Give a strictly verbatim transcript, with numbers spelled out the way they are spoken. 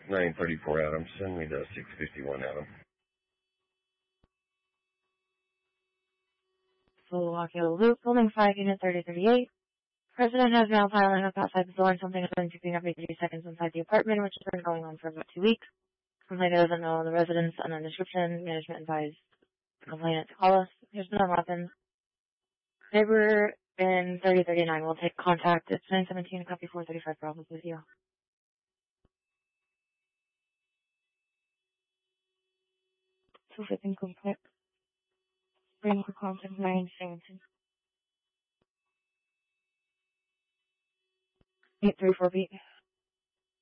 nine thirty-four Adam. Send me the six fifty-one Adam. Slovakia Loop, Building five, Unit thirty thirty-eight. President has now piling up outside the door and something has been keeping every thirty seconds inside the apartment, which has been going on for about two weeks. Complainant doesn't know the residents, unknown description. Management advised the complainant to call us. Here's the weapons. Neighbor in thirty thirty-nine will take contact. It's nine seventeen, copy four thirty-five, Bravo with you. Two fifteen complaint. Bring for contact nine seventeen. eight three four beat.